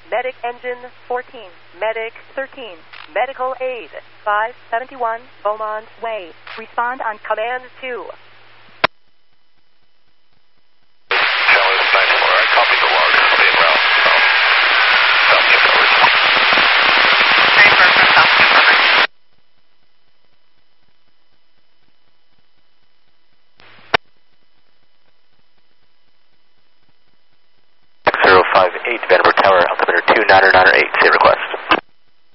Medic Engine 14, Medic 13, Medical Aid 571 Beaumont Way. Respond on Command 2. Challenge 94, I copy the log. I'll be en route. South Chip, over. Transfer from South Chip, over. X058, Vandenberg Tower, altimeter 29908, say request.